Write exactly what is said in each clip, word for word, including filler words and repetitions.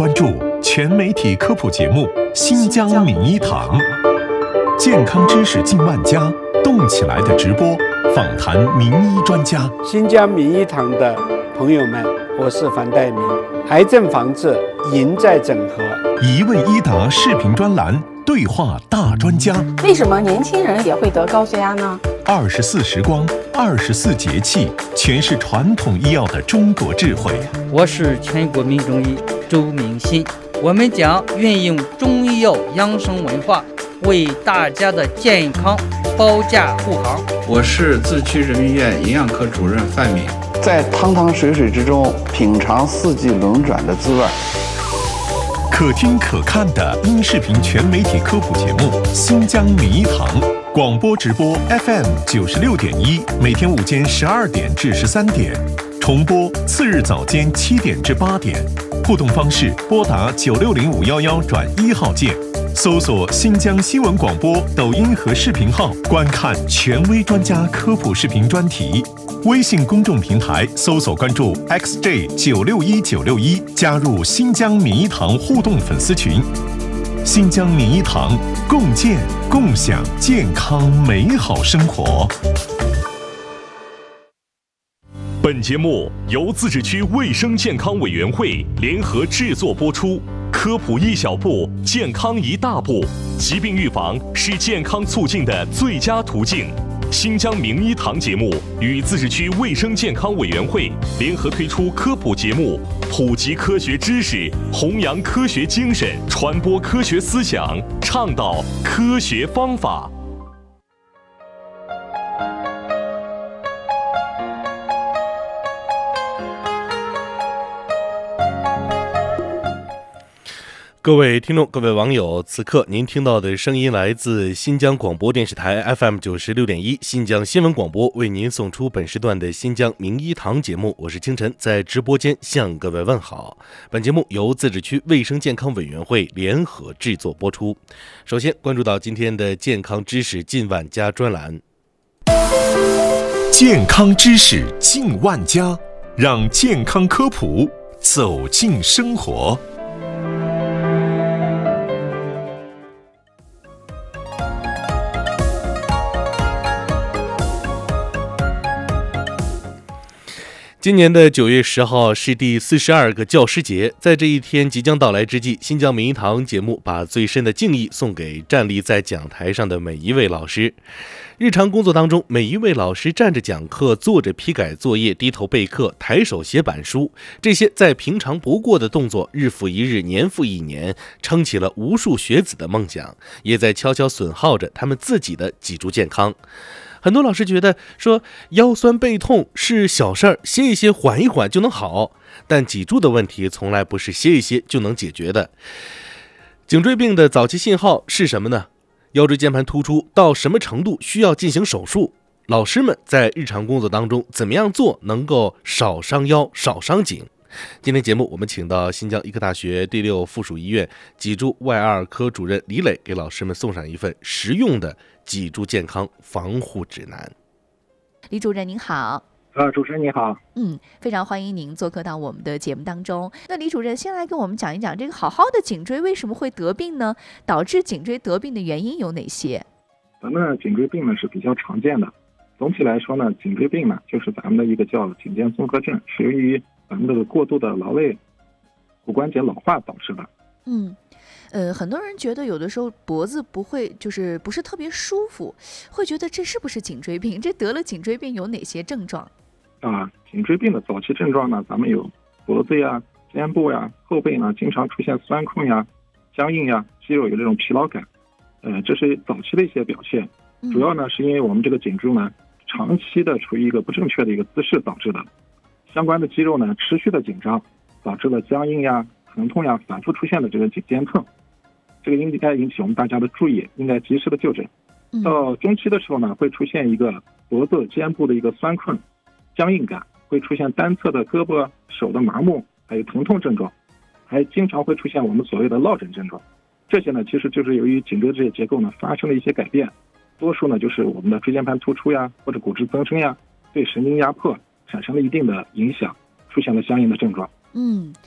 关注全媒体科普节目《新疆名医堂》，健康知识近万家，动起来的直播，访谈名医专家。 新疆名医堂的朋友们，我是樊岱明。癌症防治赢在整合， 一问一答视频专栏，对话大专家。 为什么年轻人也会得高血压呢？ 二十四时光，二十四节气，诠释传统医药的中国智慧。 我是全国名中医周明新，我们将运用中医药养生文化，为大家的健康保驾护航。 我是自区人民医院营养科主任范敏， 在汤汤水水之中品尝四季轮转的滋味。 可听可看的音视频全媒体科普节目《新疆名医堂》，广播直播 F M 九十六点一，每天午间十二点至十三点，重播次日早间七点至八点。互动方式：拨打九六零五幺幺转一号键，搜索新疆新闻广播抖音和视频号，观看权威专家科普视频专题。微信公众平台搜索关注 X J 九六一九六一，加入新疆名医堂互动粉丝群。新疆名医堂，共建共享健康美好生活。 本节目由自治区卫生健康委员会联合制作播出。科普一小步，健康一大步。疾病预防是健康促进的最佳途径。新疆名医堂节目与自治区卫生健康委员会联合推出科普节目，普及科学知识，弘扬科学精神，传播科学思想，倡导科学方法。 各位听众，各位网友，此刻您听到的声音来自新疆广播电视台 F M 九十六点一，新疆新闻广播为您送出本时段的新疆名医堂节目，我是清晨，在直播间向各位问好。本节目由自治区卫生健康委员会联合制作播出。首先关注到今天的健康知识近万家专栏。 健康知识近万家，让健康科普走进生活。 今年的九月十号是第四十二个教师节，在这一天即将到来之际，新疆名医堂节目把最深的敬意送给站立在讲台上的每一位老师。日常工作当中，每一位老师站着讲课，坐着批改作业，低头备课，抬手写板书，这些再平常不过的动作，日复一日，年复一年，撑起了无数学子的梦想，也在悄悄损耗着他们自己的脊柱健康。很多老师觉得说腰酸背痛是小事儿，歇一歇缓一缓就能好，但脊柱的问题从来不是歇一歇就能解决的。颈椎病的早期信号是什么呢？腰椎间盘突出到什么程度需要进行手术？老师们在日常工作当中怎么样做能够少伤腰少伤颈？今天节目我们请到新疆医科大学第六附属医院脊柱外二科主任李磊，给老师们送上一份实用的脊柱健康防护指南。 李主任您好。 呃，主持人你好。 嗯，非常欢迎您做客到我们的节目当中。那李主任先来跟我们讲一讲，这个好好的颈椎为什么会得病呢？导致颈椎得病的原因有哪些？ 咱们颈椎病呢是比较常见的。总体来说呢，颈椎病呢就是咱们的一个叫颈肩综合症，是由于咱们这个过度的劳累、骨关节老化导致的。 嗯。呃，很多人觉得有的时候脖子不会，就是不是特别舒服，会觉得这是不是颈椎病？这得了颈椎病有哪些症状？ 啊，颈椎病的早期症状呢，咱们有脖子呀、肩部呀、后背呢，经常出现酸痛呀、僵硬呀，肌肉有这种疲劳感。呃，这是早期的一些表现。主要呢，是因为我们这个颈柱呢，长期的处于一个不正确的一个姿势导致的，相关的肌肉呢持续的紧张，导致了僵硬呀、疼痛呀，反复出现的这个颈肩痛。这个应该引起我们大家的注意，应该及时的就诊。到中期的时候呢，会出现一个脖子、肩部的一个酸困、僵硬感，会出现单侧的胳膊、手的麻木，还有疼痛症状，还经常会出现我们所谓的落枕症状。这些呢，其实就是由于颈椎这些结构呢发生了一些改变，多数呢就是我们的椎间盘突出呀，或者骨质增生呀，对神经压迫产生了一定的影响，出现了相应的症状。 嗯，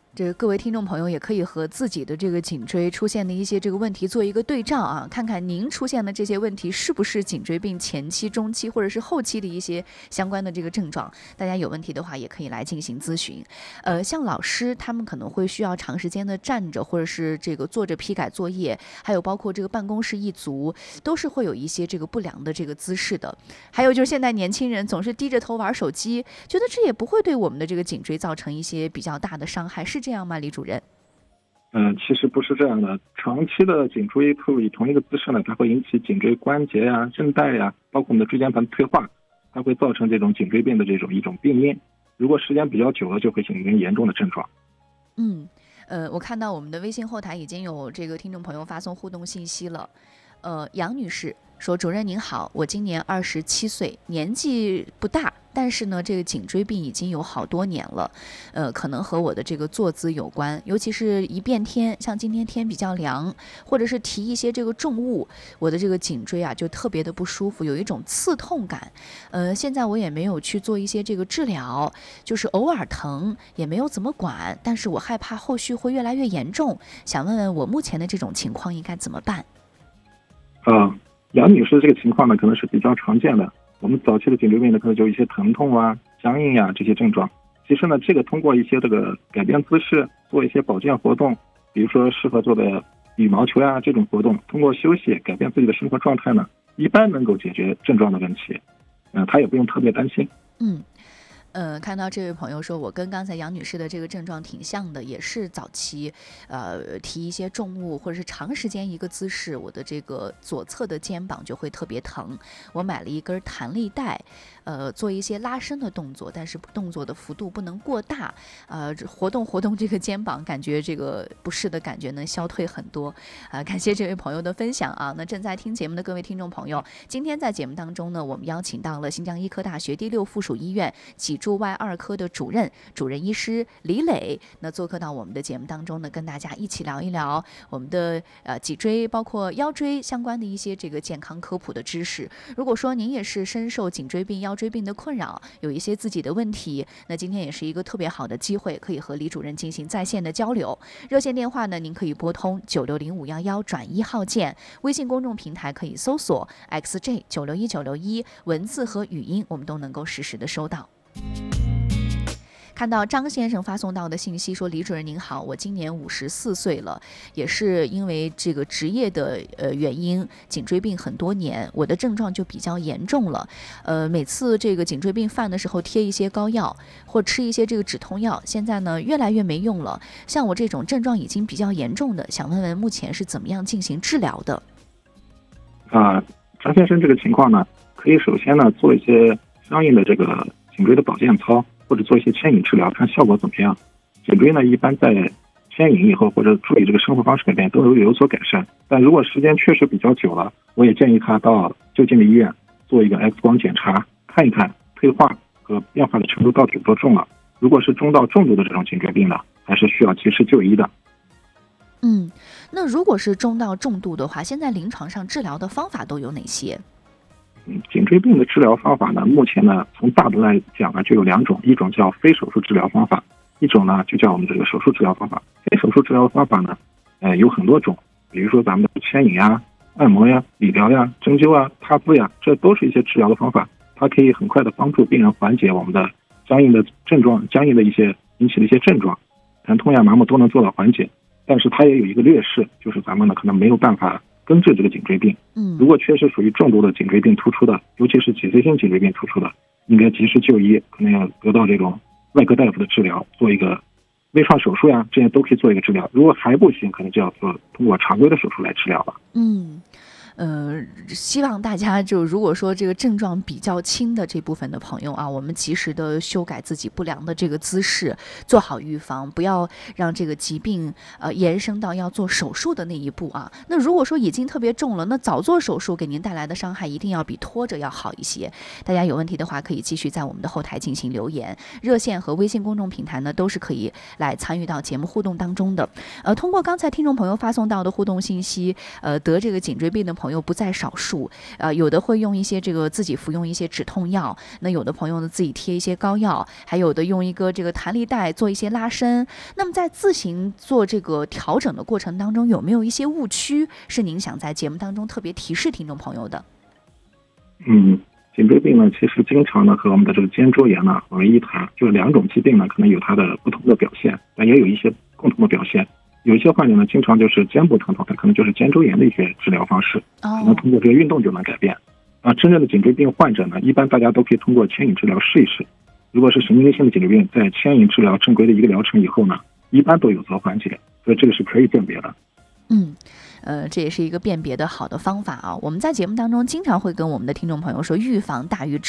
这个各位听众朋友也可以和自己的这个颈椎出现的一些这个问题做一个对照啊，看看您出现的这些问题是不是颈椎病前期、中期或者是后期的一些相关的这个症状。大家有问题的话也可以来进行咨询。呃，像老师他们可能会需要长时间的站着或者是这个做着批改作业，还有包括这个办公室一族，都是会有一些这个不良的这个姿势的。还有就是现在年轻人总是低着头玩手机，觉得这也不会对我们的这个颈椎造成一些比较大的伤害，是这样吗，李主任？ 嗯、呃，其实不是这样的。长期的颈椎处于同一个姿势呢，它会引起颈椎关节呀、韧带呀，包括我们的椎间盘退化，它会造成这种颈椎病的这种一种病因。如果时间比较久了，就会形成严重的症状。 嗯，呃，我看到我们的微信后台已经有这个听众朋友发送互动信息了。呃，杨女士说：“主任您好，我今年二十七岁，年纪不大，但是呢，这个颈椎病已经有好多年了。呃，可能和我的这个坐姿有关，尤其是一变天，像今天天比较凉，或者是提一些这个重物，我的这个颈椎啊就特别的不舒服，有一种刺痛感。呃，现在我也没有去做一些这个治疗，就是偶尔疼，也没有怎么管，但是我害怕后续会越来越严重，想问问我目前的这种情况应该怎么办？” 啊，杨女士这个情况呢，可能是比较常见的。我们早期的颈椎病呢，可能就有一些疼痛啊、僵硬呀、啊、这些症状。其实呢，这个通过一些这个改变姿势，做一些保健活动，比如说适合做的羽毛球呀、啊、这种活动，通过休息改变自己的生活状态呢，一般能够解决症状的问题。嗯、呃，她也不用特别担心。 嗯。呃，看到这位朋友说，我跟刚才杨女士的这个症状挺像的，也是早期，呃，提一些重物或者是长时间一个姿势，我的这个左侧的肩膀就会特别疼。我买了一根弹力带，呃，做一些拉伸的动作，但是动作的幅度不能过大，呃，活动活动这个肩膀，感觉这个不适的感觉能消退很多。啊、呃，感谢这位朋友的分享啊。那正在听节目的各位听众朋友，今天在节目当中呢，我们邀请到了新疆医科大学第六附属医院脊柱外二科的主任主任医师李磊，那做客到我们的节目当中呢，跟大家一起聊一聊我们的呃脊椎包括腰椎相关的一些这个健康科普的知识。如果说您也是深受颈椎病腰椎病的困扰，有一些自己的问题，那今天也是一个特别好的机会，可以和李主任进行在线的交流。热线电话呢，您可以拨通九六零五幺幺转一号键，微信公众平台可以搜索 X J 九六一九六一，文字和语音我们都能够实时的收到。看到张先生发送到的信息说：“李主任您好，我今年五十四岁了，也是因为这个职业的呃原因，颈椎病很多年，我的症状就比较严重了。呃，每次这个颈椎病犯的时候贴一些膏药或吃一些这个止痛药，现在呢越来越没用了。像我这种症状已经比较严重的，想问问目前是怎么样进行治疗的？” 啊，张先生这个情况呢，可以首先呢做一些相应的这个颈椎的保健操。或者做一些牵引治疗，看效果怎么样。颈椎呢，一般在牵引以后或者处理这个生活方式改变都有有所改善。但如果时间确实比较久了，我也建议他到就近的医院做一个 X 光检查，看一看退化和变化的程度到底有多重了。如果是中到重度的这种颈椎病呢，还是需要及时就医的。 嗯，那如果是中到重度的话，现在临床上治疗的方法都有哪些？ 嗯，颈椎病的治疗方法呢，目前呢，从大度来讲呢，就有两种，一种叫非手术治疗方法，一种呢就叫我们这个手术治疗方法。非手术治疗方法呢，呃，有很多种，比如说咱们的牵引呀、按摩呀、理疗呀、针灸啊、踏姿呀，这都是一些治疗的方法，它可以很快的帮助病人缓解我们的僵硬的症状、僵硬的一些引起的一些症状，疼痛呀、麻木都能做到缓解。但是它也有一个劣势，就是咱们呢可能没有办法根治这个颈椎病。 嗯， 如果确实属于重度的颈椎病突出的，尤其是脊髓性颈椎病突出的，应该及时就医，可能要得到这种外科大夫的治疗，做一个微创手术呀，这些都可以做一个治疗。如果还不行，可能就要做通过常规的手术来治疗了。 嗯。呃，希望大家就如果说这个症状比较轻的这部分的朋友啊，我们及时的修改自己不良的这个姿势，做好预防，不要让这个疾病呃延伸到要做手术的那一步啊。那如果说已经特别重了，那早做手术给您带来的伤害一定要比拖着要好一些。大家有问题的话，可以继续在我们的后台进行留言，热线和微信公众平台呢都是可以来参与到节目互动当中的。呃，通过刚才听众朋友发送到的互动信息，呃，得这个颈椎病的朋友朋友不在少数，呃，有的会用一些这个自己服用一些止痛药，那有的朋友呢自己贴一些膏药，还有的用一个这个弹力带做一些拉伸。那么在自行做这个调整的过程当中，有没有一些误区是您想在节目当中特别提示听众朋友的？ 嗯。颈椎病呢，其实经常呢和我们的这个肩周炎呢混为一谈，就是两种疾病呢可能有它的不同的表现，但也有一些共同的表现。有一些患者呢，经常就是肩部疼痛，它可能就是肩周炎的一些治疗方式，可能通过这个运动就能改变。啊，真正的颈椎病患者呢，一般大家都可以通过牵引治疗试一试。如果是神经性的颈椎病，在牵引治疗正规的一个疗程以后呢，一般都有所缓解，所以这个是可以辨别的。 嗯。呃，这也是一个辨别的好的方法啊。我们在节目当中经常会跟我们的听众朋友说，预防大于治。